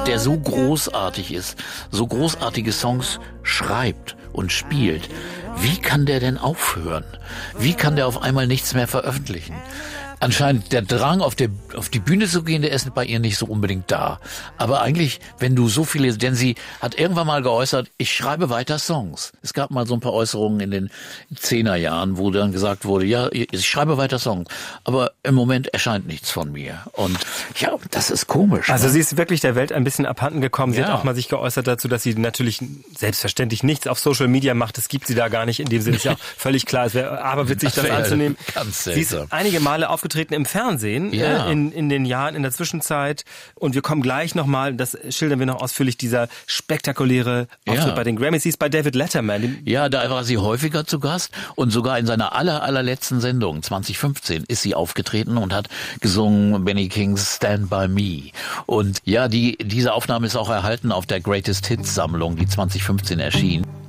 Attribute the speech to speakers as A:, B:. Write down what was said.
A: der so großartig ist, so großartige Songs schreibt und spielt, wie kann der denn aufhören? Wie kann der auf einmal nichts mehr veröffentlichen? Anscheinend der Drang, auf die Bühne zu gehen, der ist bei ihr nicht so unbedingt da. Aber eigentlich, wenn du so viele, denn sie hat irgendwann mal geäußert, ich schreibe weiter Songs. Es gab mal so ein paar Äußerungen in den 10er Jahren, wo dann gesagt wurde, ja, ich schreibe weiter Songs. Aber im Moment erscheint nichts von mir. Und ja, das ist komisch.
B: Also sie ist wirklich der Welt ein bisschen abhanden gekommen. Sie
A: Ja.
B: hat auch mal sich geäußert dazu, dass sie natürlich selbstverständlich nichts auf Social Media macht. Das gibt sie da gar nicht. In dem Sinne ist ja auch völlig klar. Es wäre aberwitzig, das anzunehmen.
A: Ganz
B: Sie ist
A: seltsam.
B: einige Male aufgetreten im Fernsehen,
A: Ja.
B: in den Jahren, in der Zwischenzeit. Und wir kommen gleich nochmal, das schildern wir noch ausführlich, dieser spektakuläre Auftritt
A: Ja.
B: bei den Grammys. Sie ist bei David Letterman.
A: Ja, da war sie häufiger zu Gast und sogar in seiner allerletzten Sendung 2015 ist sie aufgetreten und hat gesungen Benny Kings Stand By Me. Und ja, diese Aufnahme ist auch erhalten auf der Greatest Hits Sammlung, die 2015 erschien.